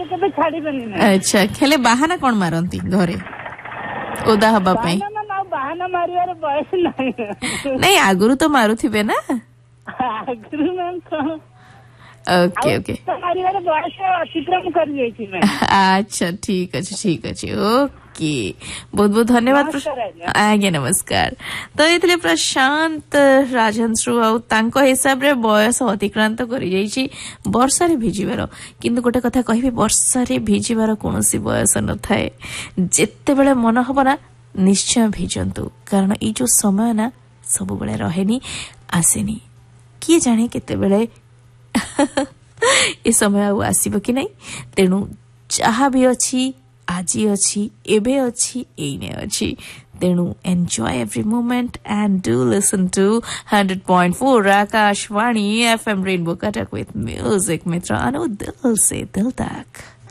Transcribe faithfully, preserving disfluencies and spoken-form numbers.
ମୁଁ କେବେ ଛାଡିବେନି ନା। ଆଚ୍ଛା ଖେଲେ ବାହାନା କଣ ମାରନ୍ତି ଘରେ ଓଦା ହବା ପାଇଁ? ବାହାନା ମାରିବାର ବୟସ ନାହିଁ। ନାଇଁ ଆଗରୁ ତ ମାରୁଥିବେ ନା? ଆଗରୁ ମ୍ୟାମ୍ କଣ ଓକେ ଓକେ ମାରିବାର ବୟସ ଅତିକ୍ରମ କରିଯାଇଛି। ଆଚ୍ଛା ଠିକ ଅଛି ଠିକ ଅଛି ଓକେ ବହୁତ ବହୁତ ଧନ୍ୟବାଦ। ଆଜ୍ଞା ନମସ୍କାର। ତ ଏଇଥିଲେ ପ୍ରଶାନ୍ତ ରାଜହଂସରୁ ଆଉ ତାଙ୍କ ହିସାବରେ ବୟସ ଅତିକ୍ରାନ୍ତ କରିଯାଇଛି ବର୍ଷାରେ ଭିଜିବାର। କିନ୍ତୁ ଗୋଟେ କଥା କହିବି ବର୍ଷାରେ ଭିଜିବାର କୌଣସି ବୟସ ନଥାଏ। ଯେତେବେଳେ ମନ ହବ ନା ନିଶ୍ଚୟ ଭିଜନ୍ତୁ କାରଣ ଏଇ ଯୋଉ ସମୟ ନା ସବୁବେଳେ ରହେନି ଆସେନି। କିଏ ଜାଣେ କେତେବେଳେ ଏ ସମୟ ଆଉ ଆସିବ କି ନାହିଁ। ତେଣୁ ଯାହା ବି ଅଛି ଆଜି ଅଛି ଏବେ ଅଛି ଏଇନେ ଅଛି। ତେଣୁ enjoy every moment and do listen two hundred point four Akashvani FM rainbow Cuttack with music मित्र अनु दिल से दिल तक।